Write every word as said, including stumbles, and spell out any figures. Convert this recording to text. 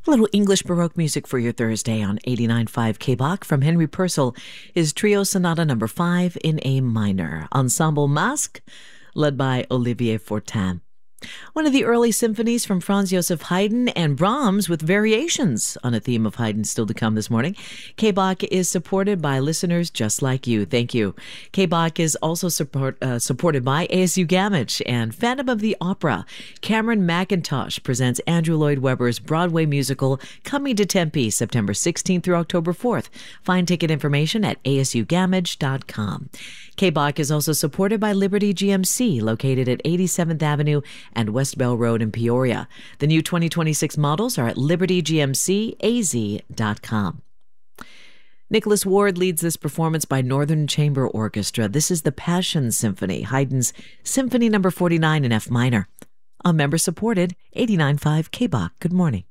A little English Baroque music for your Thursday on eighty-nine point five K B O C from Henry Purcell is Trio Sonata number five in A minor, Ensemble Masque, led by Olivier Fortin. One of the early symphonies from Franz Joseph Haydn and Brahms with variations on a theme of Haydn still to come this morning. K B O C is supported by listeners just like you. Thank you. K B O C is also support, uh, supported by A S U Gamage and Phantom of the Opera. Cameron McIntosh presents Andrew Lloyd Webber's Broadway musical Coming to Tempe, September sixteenth through October fourth. Find ticket information at A S U gamage dot com. K B O C is also supported by Liberty G M C, located at eighty-seventh Avenue and West Bell Road in Peoria. The new twenty twenty-six models are at liberty g m c a z dot com. Nicholas Ward leads this performance by Northern Chamber Orchestra. This is the Passion Symphony, Haydn's Symphony number forty-nine in F minor. A member-supported eighty-nine point five K B O C. Good morning.